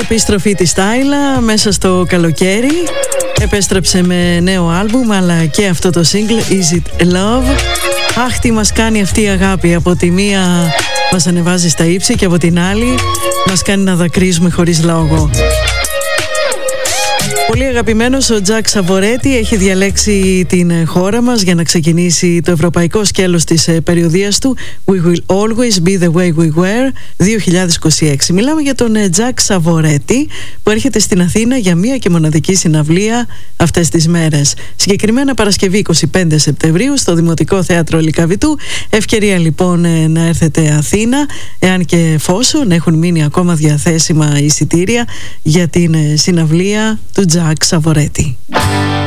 επιστροφή της Τάιλα μέσα στο καλοκαίρι. Επέστρεψε με νέο άλμπουμ, αλλά και αυτό το single Is It Love. Αχ, τι μας κάνει αυτή η αγάπη. Από τη μία μας ανεβάζει στα ύψη και από την άλλη μας κάνει να δακρύζουμε χωρίς λόγο. Πολύ αγαπημένος ο Τζακ Σαβορέτη έχει διαλέξει την χώρα μας για να ξεκινήσει το ευρωπαϊκό σκέλος της περιοδίας του We Will Always Be The Way We Were 2026. Μιλάμε για τον Τζακ Σαβορέτη που έρχεται στην Αθήνα για μία και μοναδική συναυλία αυτές τις μέρες. Συγκεκριμένα Παρασκευή 25 Σεπτεμβρίου στο Δημοτικό Θέατρο Λυκαβητού. Ευκαιρία λοιπόν να έρθετε Αθήνα, εάν και εφόσον έχουν μείνει ακόμα διαθέσιμα εισιτήρια για την συναυλία του Τζακ Σαβορέτη.